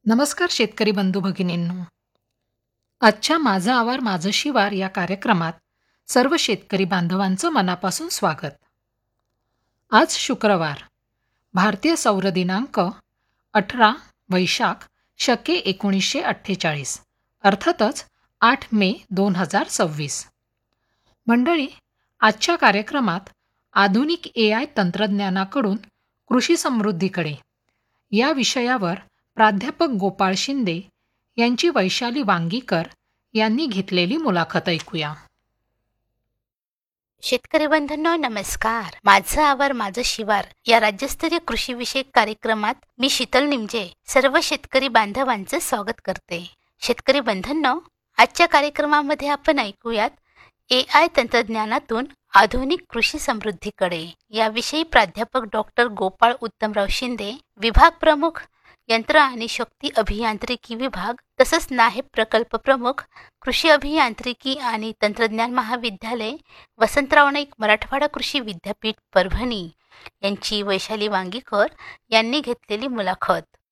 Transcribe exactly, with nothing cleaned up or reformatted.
नमस्कार शेतकरी बंधू भगिनींनो. आजच्या माझं आवार माझं शिवार या कार्यक्रमात सर्व शेतकरी बांधवांचं मनापासून स्वागत. आज शुक्रवार, भारतीय सौर दिनांक अठरा वैशाख शके एकोणीसशे अठ्ठेचाळीस, अर्थातच आठ मे दोन हजार सव्वीस. मंडळी, आजच्या कार्यक्रमात आधुनिक ए आय तंत्रज्ञानाकडून कृषी समृद्धीकडे या विषयावर प्राध्यापक गोपाळ शिंदे यांची वैशाली वांगीकर यांनी घेतलेली मुलाखत ऐकूया. शेतकरी बंधूंनो नमस्कार. माझं आवार माझं शिवार या राज्यस्तरीय कृषी विषयक कार्यक्रमात मी शीतल निमजे सर्व शेतकरी बांधवांचं स्वागत करते. शेतकरी बंधूंनो, आजच्या कार्यक्रमामध्ये आपण ऐकूयात ए आय तंत्रज्ञानातून आधुनिक कृषी समृद्धीकडे याविषयी प्राध्यापक डॉक्टर गोपाळ उत्तमराव शिंदे, विभाग प्रमुख यंत्र आणि शक्ती अभियांत्रिकी विभाग, तसंच नाहेब प्रकल्प प्रमुख, कृषी अभियांत्रिकी आणि तंत्रज्ञान महाविद्यालय, वसंतराव नाईक मराठवाडा कृषी विद्यापीठ परभणी यांची वैशाली वांगीकर यांनी घेतलेली मुलाखत.